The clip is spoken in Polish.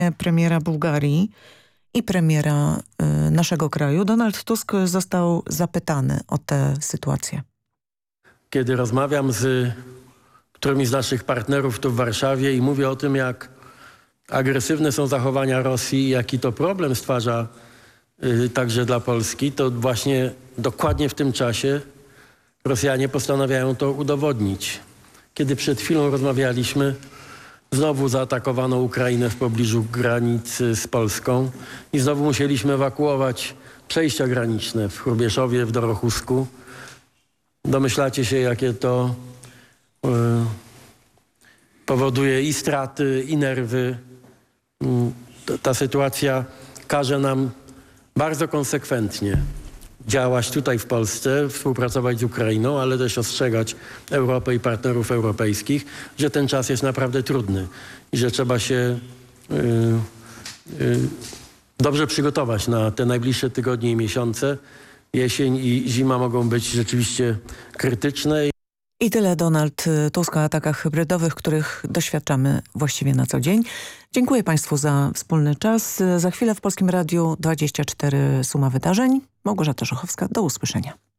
premiera Bułgarii i premiera naszego kraju. Donald Tusk został zapytany o tę sytuację. Kiedy rozmawiam z którymś z naszych partnerów tu w Warszawie i mówię o tym, jak agresywne są zachowania Rosji i jaki to problem stwarza także dla Polski, to właśnie dokładnie w tym czasie Rosjanie postanawiają to udowodnić. Kiedy przed chwilą rozmawialiśmy, znowu zaatakowano Ukrainę w pobliżu granic z Polską i znowu musieliśmy ewakuować przejścia graniczne w Hrubieszowie, w Dorochusku. Domyślacie się, jakie to powoduje i straty, i nerwy. Ta sytuacja każe nam bardzo konsekwentnie działać tutaj w Polsce, współpracować z Ukrainą, ale też ostrzegać Europę i partnerów europejskich, że ten czas jest naprawdę trudny i że trzeba się dobrze przygotować na te najbliższe tygodnie i miesiące. Jesień i zima mogą być rzeczywiście krytyczne. I tyle Donald Tusk o atakach hybrydowych, których doświadczamy właściwie na co dzień. Dziękuję Państwu za wspólny czas. Za chwilę w Polskim Radiu 24 Suma Wydarzeń. Małgorzata Żuchowska, do usłyszenia.